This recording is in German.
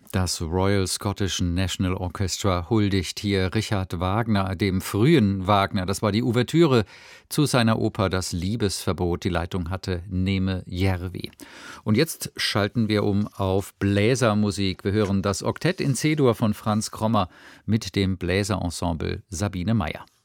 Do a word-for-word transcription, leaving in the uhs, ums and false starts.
Das Royal Scottish National Orchestra huldigt hier Richard Wagner, dem frühen Wagner. Das war die Ouvertüre zu seiner Oper Das Liebesverbot. Die Leitung hatte Neeme Järvi. Und jetzt schalten wir um auf Bläsermusik. Wir hören das Oktett in C-Dur von Franz Krommer mit dem Bläserensemble Sabine Meyer.